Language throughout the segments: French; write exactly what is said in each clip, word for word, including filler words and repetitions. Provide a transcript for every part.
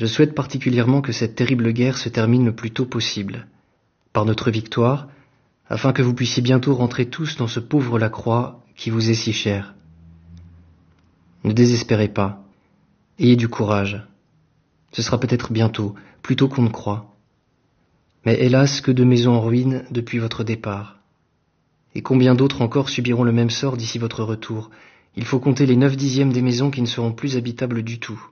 Je souhaite particulièrement que cette terrible guerre se termine le plus tôt possible, par notre victoire, afin que vous puissiez bientôt rentrer tous dans ce pauvre Lacroix qui vous est si cher. Ne désespérez pas, ayez du courage. Ce sera peut-être bientôt, plus tôt qu'on ne croit. Mais hélas, que de maisons en ruine depuis votre départ. Et combien d'autres encore subiront le même sort d'ici votre retour. Il faut compter les neuf dixièmes des maisons qui ne seront plus habitables du tout.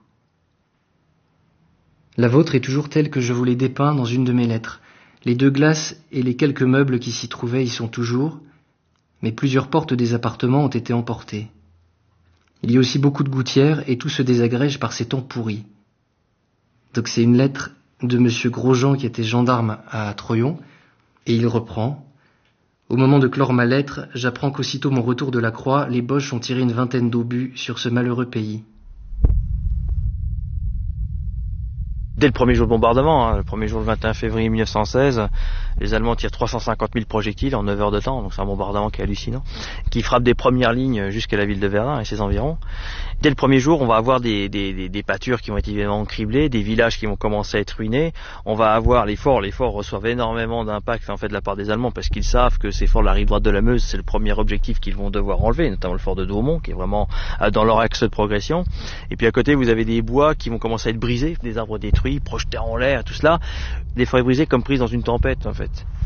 La vôtre est toujours telle que je vous l'ai dépeint dans une de mes lettres. Les deux glaces et les quelques meubles qui s'y trouvaient y sont toujours, mais plusieurs portes des appartements ont été emportées. Il y a aussi beaucoup de gouttières et tout se désagrège par ces temps pourris. Donc c'est une lettre de monsieur Grosjean qui était gendarme à Troyon, et il reprend. Au moment de clore ma lettre, j'apprends qu'aussitôt mon retour de la Croix, les Boches ont tiré une vingtaine d'obus sur ce malheureux pays. Dès le premier jour de bombardement, hein, le premier jour le vingt et un février mille neuf cent seize, les Allemands tirent trois cent cinquante mille projectiles en neuf heures de temps, donc c'est un bombardement qui est hallucinant, qui frappe des premières lignes jusqu'à la ville de Verdun et ses environs. Dès le premier jour, on va avoir des, des, des, des pâtures qui vont être évidemment criblées, des villages qui vont commencer à être ruinés. On va avoir les forts, les forts reçoivent énormément d'impact en fait de la part des Allemands parce qu'ils savent que ces forts de la rive droite de la Meuse, c'est le premier objectif qu'ils vont devoir enlever, notamment le fort de Douaumont qui est vraiment dans leur axe de progression. Et puis à côté, vous avez des bois qui vont commencer à être brisés, des arbres détruits, projetés en l'air, tout cela, des forêts brisées comme prises dans une tempête en fait.